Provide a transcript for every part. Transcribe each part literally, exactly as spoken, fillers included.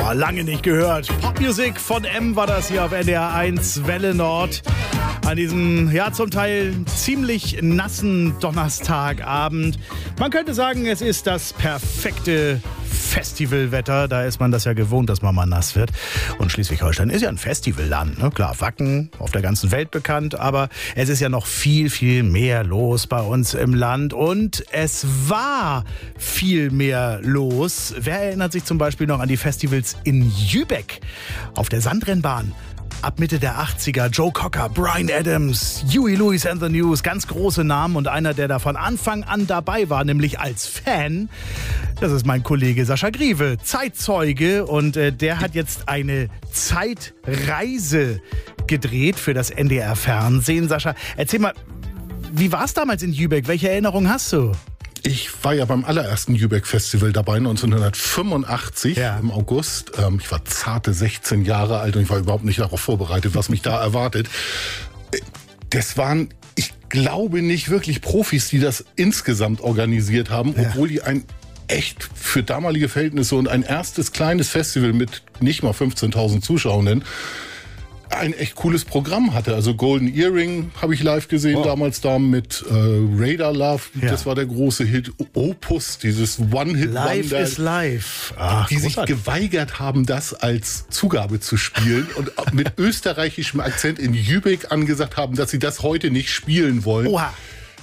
Oh, lange nicht gehört. Popmusik von M war das hier auf N D R eins Welle Nord. An diesem, ja, zum Teil ziemlich nassen Donnerstagabend. Man könnte sagen, es ist das perfekte Festivalwetter. Da ist man das ja gewohnt, dass man mal nass wird. Und Schleswig-Holstein ist ja ein Festivalland. Ne? Klar, Wacken, auf der ganzen Welt bekannt. Aber es ist ja noch viel, viel mehr los bei uns im Land. Und es war viel mehr los. Wer erinnert sich zum Beispiel noch an die Festivals in Jübeck auf der Sandrennbahn? Ab Mitte der achtziger, Joe Cocker, Bryan Adams, Huey Lewis and the News, ganz große Namen und einer, der da von Anfang an dabei war, nämlich als Fan, das ist mein Kollege Sascha Griewe, Zeitzeuge, und äh, der hat jetzt eine Zeitreise gedreht für das N D R-Fernsehen. Sascha, erzähl mal, wie war es damals in Jübeck? Welche Erinnerung hast du? Ich war ja beim allerersten Jübeck-Festival dabei, neunzehnhundertfünfundachtzig ja. im August. Ähm, ich war zarte sechzehn Jahre alt und ich war überhaupt nicht darauf vorbereitet, was mich da erwartet. Das waren, ich glaube, nicht wirklich Profis, die das insgesamt organisiert haben, ja. obwohl die ein echt für damalige Verhältnisse und ein erstes kleines Festival mit nicht mal fünfzehntausend Zuschauenden ein echt cooles Programm hatte. Also Golden Earring habe ich live gesehen, oh. damals da mit äh, Radar Love. Ja. Das war der große Hit. Opus, dieses One-Hit-Wonder. Live is live. Ach, die großartig. sich geweigert haben, das als Zugabe zu spielen und mit österreichischem Akzent in Jübeck angesagt haben, dass sie das heute nicht spielen wollen. Oha.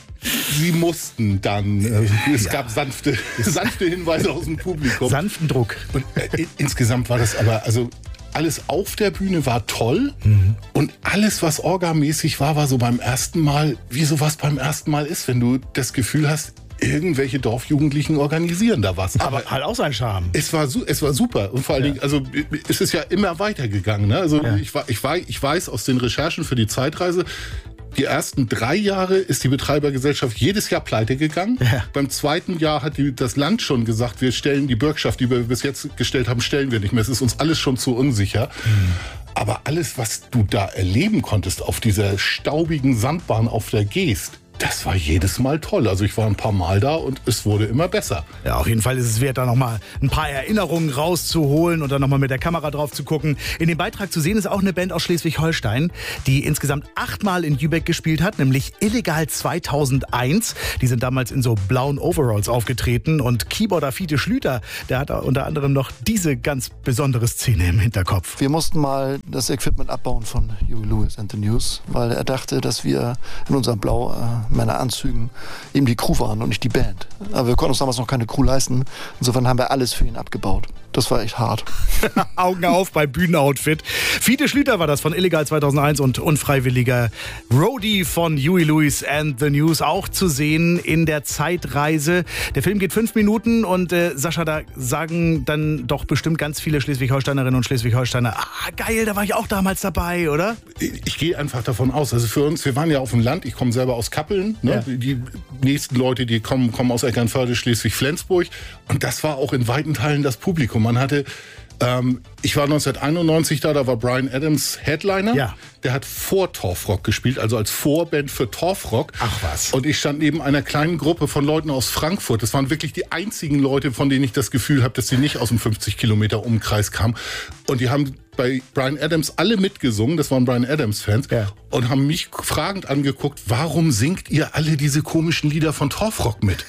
Sie mussten dann, äh, es ja. gab sanfte, sanfte Hinweise aus dem Publikum. Sanften Druck. Und äh, insgesamt war das aber, also alles auf der Bühne war toll mhm. und alles, was orgamäßig war, war so beim ersten Mal, wie sowas beim ersten Mal ist, wenn du das Gefühl hast, irgendwelche Dorfjugendlichen organisieren da was. Aber, Aber halt auch sein Charme. Es war, es war super und vor allen ja. Dingen, also es ist ja immer weitergegangen. Ne? Also ja. ich, ich, ich weiß aus den Recherchen für die Zeitreise, die ersten drei Jahre ist die Betreibergesellschaft jedes Jahr pleite gegangen. Ja. Beim zweiten Jahr hat die, das Land schon gesagt, wir stellen die Bürgschaft, die wir bis jetzt gestellt haben, stellen wir nicht mehr. Es ist uns alles schon zu unsicher. Mhm. Aber alles, was du da erleben konntest auf dieser staubigen Sandbahn, auf der Geest, das war jedes Mal toll. Also ich war ein paar Mal da und es wurde immer besser. Ja, auf jeden Fall ist es wert, da nochmal ein paar Erinnerungen rauszuholen und dann nochmal mit der Kamera drauf zu gucken. In dem Beitrag zu sehen ist auch eine Band aus Schleswig-Holstein, die insgesamt achtmal in Jübeck gespielt hat, nämlich Illegal zweitausendeins. Die sind damals in so blauen Overalls aufgetreten und Keyboarder Fiete Schlüter, der hat unter anderem noch diese ganz besondere Szene im Hinterkopf. Wir mussten mal das Equipment abbauen von Huey Lewis and the News, weil er dachte, dass wir in unserem Blau äh, meiner Anzügen eben die Crew waren und nicht die Band. Aber wir konnten uns damals noch keine Crew leisten. Insofern haben wir alles für ihn abgebaut. Das war echt hart. Augen auf beim Bühnenoutfit. Fiete Schlüter war das von Illegal zweitausendeins und unfreiwilliger Roadie von Huey Lewis and the News, auch zu sehen in der Zeitreise. Der Film geht fünf Minuten und äh, Sascha, da sagen dann doch bestimmt ganz viele Schleswig-Holsteinerinnen und Schleswig-Holsteiner, ah geil, da war ich auch damals dabei, oder? Ich, ich gehe einfach davon aus, also für uns, wir waren ja auf dem Land, ich komme selber aus Kappeln, ne? Ja. Die nächsten Leute, die kommen, kommen aus Eckernförde, Schleswig-Flensburg, und das war auch in weiten Teilen das Publikum. Man hatte, ähm, ich war neunzehnhunderteinundneunzig da, da war Bryan Adams Headliner. Ja. Der hat vor Torfrock gespielt, also als Vorband für Torfrock. Ach was. Und ich stand neben einer kleinen Gruppe von Leuten aus Frankfurt. Das waren wirklich die einzigen Leute, von denen ich das Gefühl habe, dass sie nicht aus dem fünfzig Kilometer Umkreis kamen. Und die haben bei Bryan Adams alle mitgesungen, das waren Bryan Adams-Fans, ja. und haben mich fragend angeguckt, warum singt ihr alle diese komischen Lieder von Torfrock mit?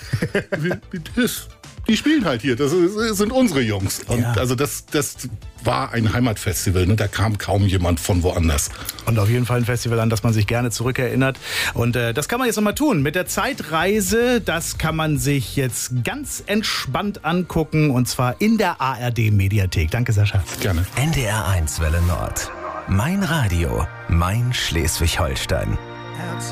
das, die spielen halt hier, das sind unsere Jungs. Und ja. also das, das war ein Heimatfestival, ne? Da kam kaum jemand von woanders. Und auf jeden Fall ein Festival, an das man sich gerne zurückerinnert. Und äh, das kann man jetzt nochmal tun. Mit der Zeitreise, das kann man sich jetzt ganz entspannt angucken, und zwar in der A R D-Mediathek. Danke, Sascha. Gerne. N D R eins Welle Nord. Mein Radio, mein Schleswig-Holstein.